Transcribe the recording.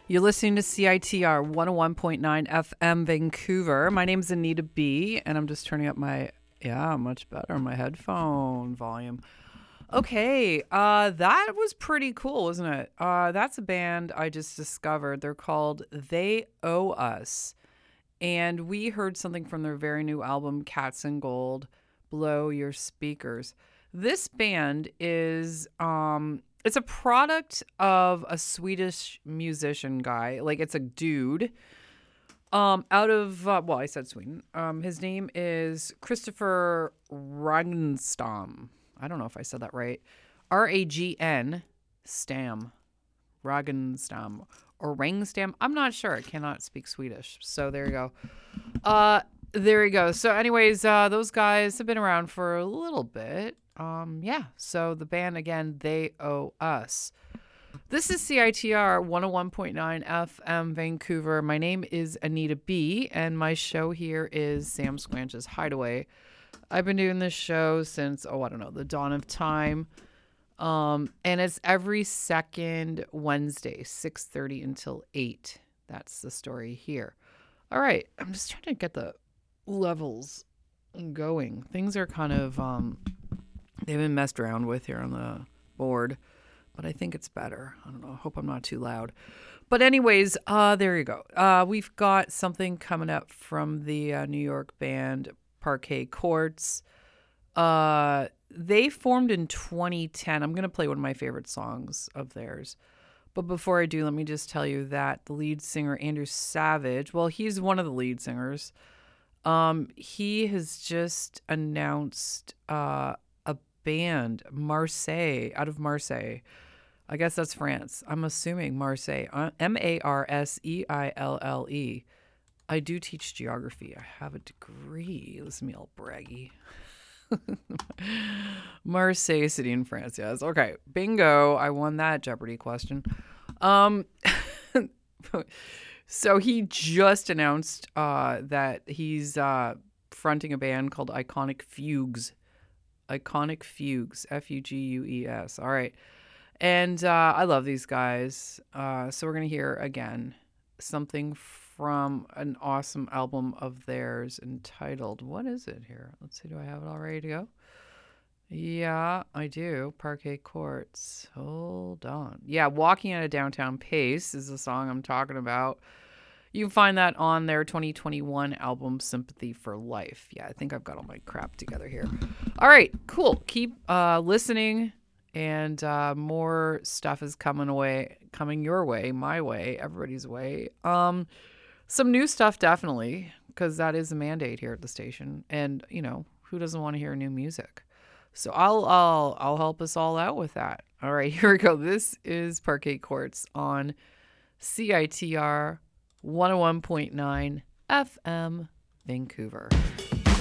You're listening to CITR 101.9 FM Vancouver. My name's Anita B, and I'm just turning up my, much better, my headphone volume. Okay, that was pretty cool, wasn't it? That's a band I just discovered. They're called They Owe Us. And we heard something from their very new album, Cats and Gold, Blow Your Speakers. This band is, it's a product of a Swedish musician guy. Like, it's a dude, out of, I said Sweden. His name is Christopher Ragnstam. I don't know if I said that right. Ragn Stam. Ragnstam. Or Rangstam. I'm not sure. I cannot speak Swedish. So there you go. There you go. So anyways, those guys have been around for a little bit. So the band, again, They Owe Us. This is CITR 101.9 FM Vancouver. My name is Anita B, and my show here is Sam Squanch's Hideaway. I've been doing this show since, the dawn of time. And it's every second Wednesday, 6:30 until 8. That's the story here. All right. I'm just trying to get the levels going. Things are kind of, they've been messed around with here on the board, but I think it's better. I don't know. I hope I'm not too loud. But anyways, there you go. We've got something coming up from the New York band Parquet Courts. They formed in 2010. I'm going to play one of my favorite songs of theirs. But before I do, let me just tell you that the lead singer, Andrew Savage, well, he's one of the lead singers. He has just announced a band, Marseille, out of Marseille. I guess that's France. I'm assuming Marseille. Marseille. I do teach geography. I have a degree. Listen to me all braggy. Marseille City in France, yes. Okay, bingo. I won that Jeopardy question. So he just announced that he's fronting a band called Iconic Fugues. Iconic Fugues, Fugues. All right. And I love these guys. So we're going to hear, again, something from an awesome album of theirs entitled, what is it here? Let's see, do I have it all ready to go? Yeah, I do. Parquet Courts. Hold on. Yeah, Walking at a Downtown Pace is the song I'm talking about. You can find that on their 2021 album, Sympathy for Life. Yeah, I think I've got all my crap together here. All right, cool. Keep listening, and more stuff is coming your way, my way, everybody's way. Some new stuff, definitely, because that is a mandate here at the station. And, who doesn't want to hear new music? So I'll help us all out with that. All right, here we go. This is Parquet Courts on CITR 101.9 FM Vancouver.